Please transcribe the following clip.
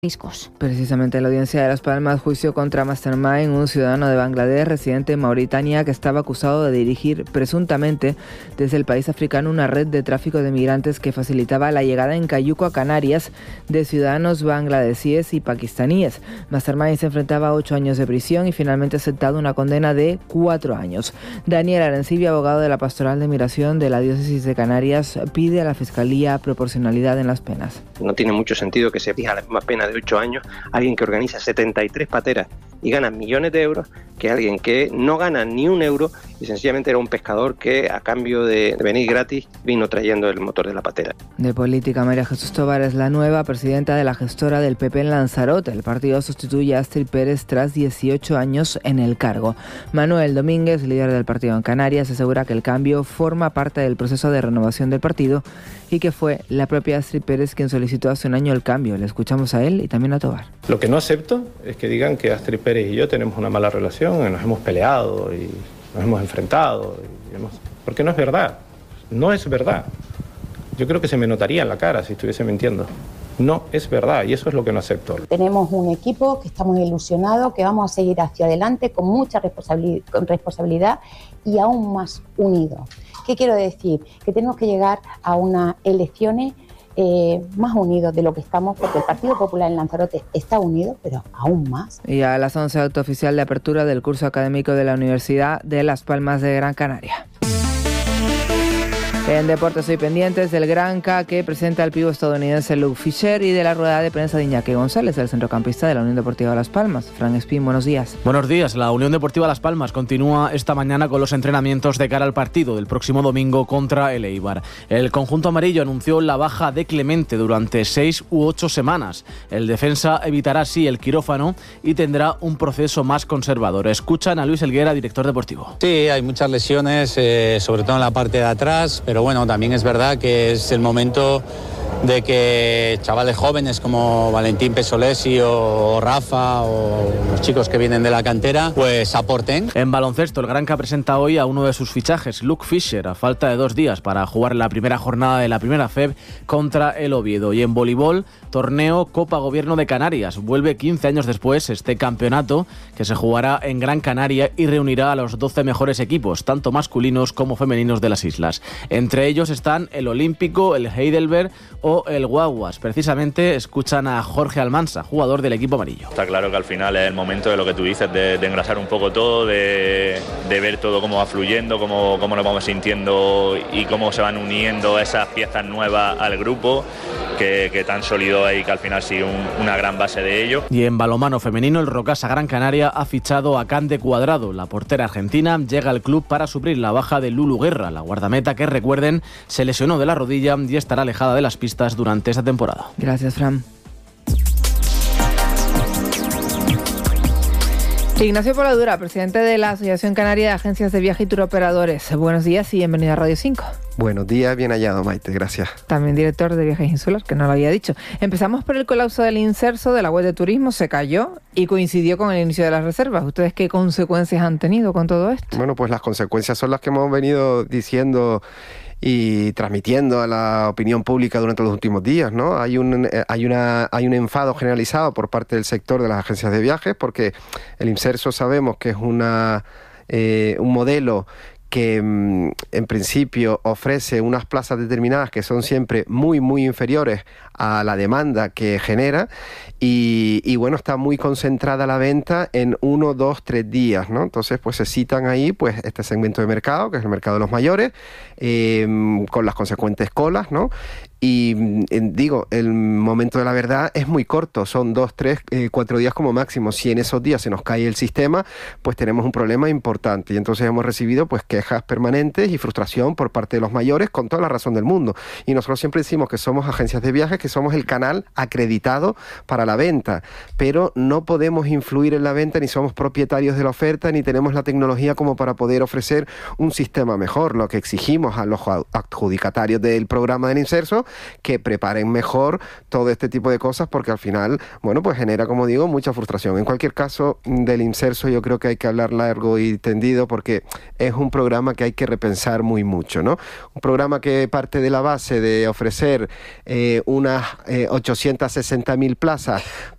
Riscos. Precisamente la audiencia de Las Palmas juicio contra Mastermind, un ciudadano de Bangladesh residente en Mauritania que estaba acusado de dirigir presuntamente desde el país africano una red de tráfico de migrantes que facilitaba la llegada en cayuco a Canarias de ciudadanos bangladesíes y pakistaníes. Mastermind se enfrentaba a 8 años de prisión y finalmente ha aceptado una condena de 4 años. Daniel Arencibia, abogado de la Pastoral de Migración de la Diócesis de Canarias, pide a la Fiscalía proporcionalidad en las penas. No tiene mucho sentido que se fija la misma pena de 8 años alguien que organiza 73 pateras y gana millones de euros que alguien que no gana ni un euro y sencillamente era un pescador que a cambio de venir gratis vino trayendo el motor de la patera. De política, María Jesús Tobar es la nueva presidenta de la gestora del PP en Lanzarote. El partido sustituye a Astrid Pérez tras 18 años en el cargo. Manuel Domínguez, líder del partido en Canarias, asegura que el cambio forma parte del proceso de renovación del partido y que fue la propia Astrid Pérez quien solicitó hace un año el cambio. Le escuchamos a él y también a Tobar. Lo que no acepto es que digan que Astrid Pérez y yo tenemos una mala relación, que nos hemos peleado y nos hemos enfrentado, porque no es verdad, no es verdad. Yo creo que se me notaría en la cara si estuviese mintiendo. No es verdad y eso es lo que no acepto. Tenemos un equipo que estamos ilusionados, que vamos a seguir hacia adelante con mucha responsabilidad y aún más unidos. ¿Qué quiero decir? Que tenemos que llegar a unas elecciones más unidos de lo que estamos, porque el Partido Popular en Lanzarote está unido, pero aún más. Y a las 11 acto oficial de apertura del curso académico de la Universidad de Las Palmas de Gran Canaria. En deportes hoy pendientes del Granca, que presenta al pívot estadounidense Luke Fisher, y de la rueda de prensa de Iñaki González, el centrocampista de la Unión Deportiva Las Palmas. Fran Espín, buenos días. Buenos días. La Unión Deportiva Las Palmas continúa esta mañana con los entrenamientos de cara al partido del próximo domingo contra el Eibar. El conjunto amarillo anunció la baja de Clemente durante 6 u 8 semanas. El defensa evitará así el quirófano y tendrá un proceso más conservador. Escuchan a Luis Helguera, director deportivo. Sí, hay muchas lesiones, sobre todo en la parte de atrás, pero bueno, también es verdad que es el momento de que chavales jóvenes como Valentín Pesolesi o Rafa o los chicos que vienen de la cantera pues aporten. En baloncesto, el Granca presenta hoy a uno de sus fichajes, Luke Fisher, a falta de 2 días para jugar la primera jornada de la primera FEB contra el Oviedo. Y en voleibol, torneo Copa Gobierno de Canarias. Vuelve 15 años después este campeonato que se jugará en Gran Canaria y reunirá a los 12 mejores equipos, tanto masculinos como femeninos de las islas. Entre ellos están el Olímpico, el Heidelberg o el Guaguas. Precisamente escuchan a Jorge Almansa, jugador del equipo amarillo. Está claro que al final es el momento de lo que tú dices, de engrasar un poco todo, de ver todo cómo va fluyendo, cómo nos vamos sintiendo y cómo se van uniendo esas piezas nuevas al grupo, que tan sólido hay, que al final sigue una gran base de ello. Y en balonmano femenino, el Rocasa Gran Canaria ha fichado a Cande Cuadrado. La portera argentina llega al club para suplir la baja de Lulu Guerra, la guardameta que, recuerden, se lesionó de la rodilla y estará alejada de las pistas durante esta temporada. Gracias, Fran. Ignacio Poladura, presidente de la Asociación Canaria de Agencias de Viaje y Turoperadores. Buenos días y bienvenido a Radio 5. Buenos días, bien hallado, Maite, gracias. También director de Viajes Insular, que no lo había dicho. Empezamos por el colapso del Inserso de la web de turismo, se cayó y coincidió con el inicio de las reservas. ¿Ustedes qué consecuencias han tenido con todo esto? Bueno, pues las consecuencias son las que hemos venido diciendo y transmitiendo a la opinión pública durante los últimos días, ¿no? Hay un enfado generalizado por parte del sector de las agencias de viajes, porque el Inserso sabemos que es un modelo que en principio ofrece unas plazas determinadas que son siempre muy, muy inferiores a la demanda que genera y bueno, está muy concentrada la venta en 1, 2, 3 días, ¿no? Entonces, pues se citan ahí pues este segmento de mercado, que es el mercado de los mayores, con las consecuentes colas, ¿no? Y digo, el momento de la verdad es muy corto, son 2, 3, 4 días como máximo. Si en esos días se nos cae el sistema, pues tenemos un problema importante. Y entonces hemos recibido pues quejas permanentes y frustración por parte de los mayores, con toda la razón del mundo. Y nosotros siempre decimos que somos agencias de viajes, que somos el canal acreditado para la venta, pero no podemos influir en la venta, ni somos propietarios de la oferta, ni tenemos la tecnología como para poder ofrecer un sistema mejor. Lo que exigimos a los adjudicatarios del programa del Inserso, que preparen mejor todo este tipo de cosas, porque al final, bueno, pues genera, como digo, mucha frustración. En cualquier caso, del Inserso yo creo que hay que hablar largo y tendido, porque es un programa que hay que repensar muy mucho, ¿no? Un programa que parte de la base de ofrecer unas 860.000 plazas